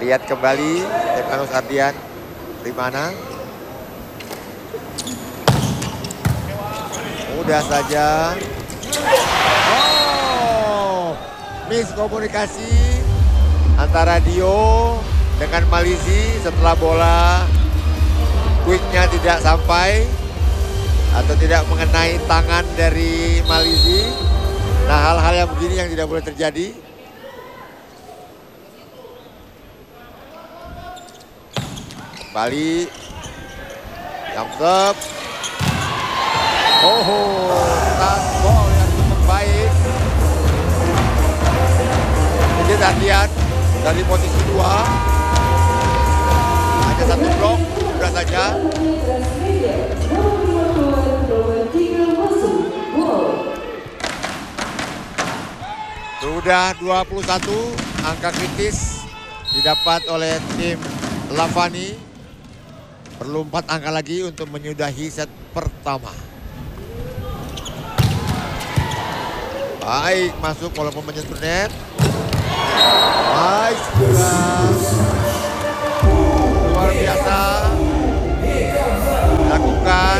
Lihat kembali Stefanus Ardian Primana. Mudah saja. Oh, miskomunikasi antara Dio dengan Malizi setelah bola quicknya tidak sampai atau tidak mengenai tangan dari Malizi. Nah, hal-hal yang begini yang tidak boleh terjadi. Kembali jump serve. Touch ball yang cukup baik. Jadi Ardian dari posisi 2. Hanya satu blok, mudah saja. Sudah 21, angka kritis didapat oleh tim Lavani. Perlu 4 angka lagi untuk menyudahi set pertama. Baik, masuk walaupun menyentuh net. Nice, luar biasa. Lakukan.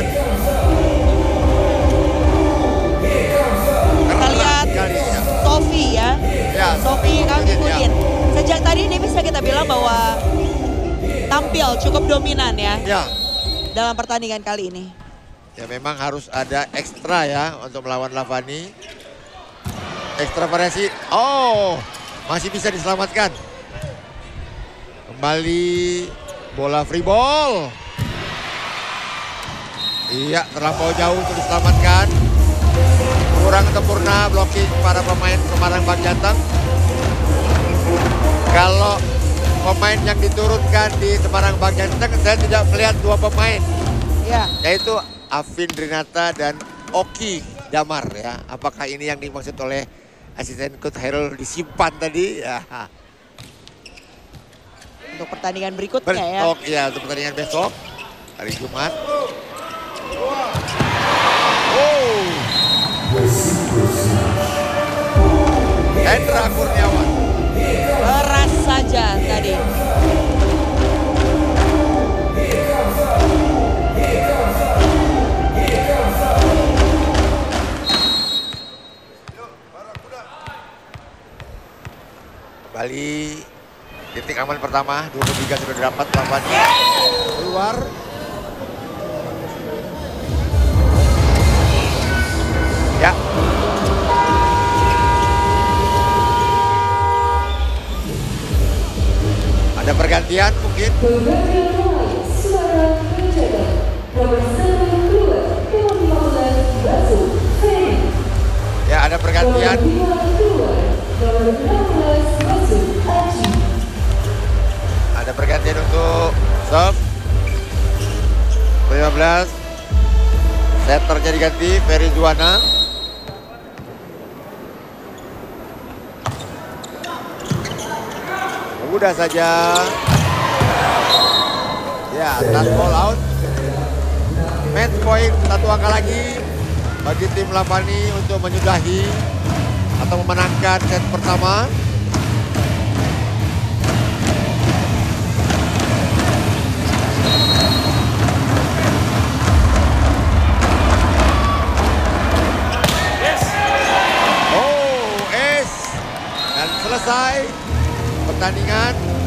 Kita lihat Sofi ya. Sofi kami ikutin. Sejak tadi ini bisa kita bilang bahwa tampil cukup dominan ya. Dalam pertandingan kali ini. Ya memang harus ada ekstra ya untuk melawan Lavani. Ekstra variasi. Oh, masih bisa diselamatkan. Kembali bola free ball. Iya, terlampau jauh untuk diselamatkan. Kurang sempurna blocking para pemain Semarang Bagjateng. Kalau pemain yang diturunkan di Semarang Bagjateng, saya tidak melihat 2 pemain. Ya. Yaitu Afin Drinata dan Oki Damar ya. Apakah ini yang dimaksud oleh asisten coach Hairul disimpan tadi? Ya. Untuk pertandingan berikutnya ya. Ya, untuk pertandingan besok hari Jumat. Hendra Kurniawan. Keras saja tadi. Kembali titik aman pertama, 23 sudah dapat lawan keluar. Ya. Ada pergantian mungkin. Ya, ada pergantian. Ada pergantian untuk serve. 15. Setternya diganti Ferry Juwana. Mudah saja. Ya, touch ball out. Match point 1 angka lagi bagi tim Lavani untuk menyudahi atau memenangkan set pertama. Oh, ace. Dan selesai pertandingan.